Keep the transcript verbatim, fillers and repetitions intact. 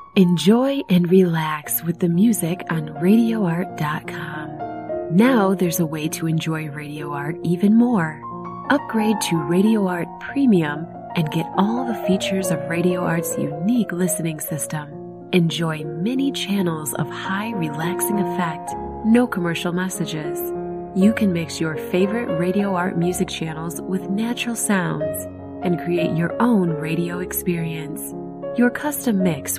Enjoy and relax with the music on radio art dot com. Now there's a way to enjoy Radio Art even more. Upgrade to Radio Art Premium and get all the features of Radio Art's unique listening system. Enjoy many channels of high relaxing effect, no commercial messages. You can mix your favorite Radio Art music channels with natural sounds and create your own radio experience. Your custom mix